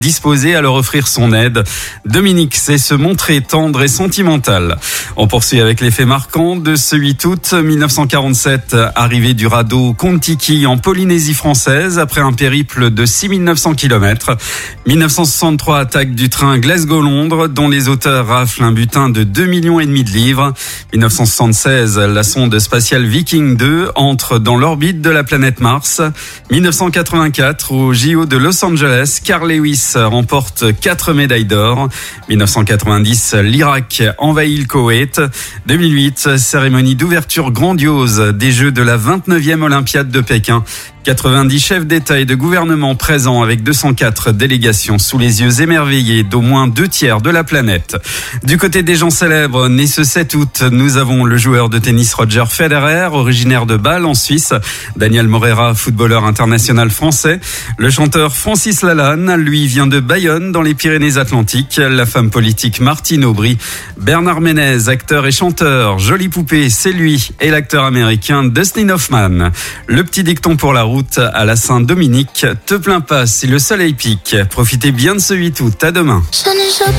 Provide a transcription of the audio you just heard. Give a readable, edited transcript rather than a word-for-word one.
disposé à leur offrir son aide. Dominique sait se montrer tendre et sentimental. On poursuit avec les faits marquants de ce 8 août 1947, arrivée du radeau Kon-Tiki en Polynésie française après un périple de 6900 km. 1963, attaque du train Glasgow-Londres dont les auteurs raflent un butin de 2,5 millions de livres. 1976, la sonde spatiale Viking 2 entre dans l'orbite de la planète Mars. 1984, au JO de Los Angeles, Carl Lewis remporte 4 médailles d'or. 1990, l'Irak envahit le Koweït. 2008, cérémonie d'ouverture grandiose des Jeux de la 29e Olympiade de Pékin. 90 chefs d'État et de gouvernement présents avec 204 délégations sous les yeux émerveillés d'au moins 2/3 de la planète. Du côté des gens célèbres, nés ce 7 août, nous avons le joueur de tennis Roger Federer, originaire de Bâle en Suisse, Daniel Morera, footballeur international français, le chanteur Francis Lalanne, lui vient de Bayonne dans les Pyrénées-Atlantiques, la femme politique Martine Aubry, Bernard Ménez, acteur et chanteur, jolie poupée, c'est lui, et l'acteur américain Dustin Hoffman. Le petit dicton pour la route à la Saint-Dominique, te plains pas si le soleil pique. Profitez bien de ce 8 août, à demain.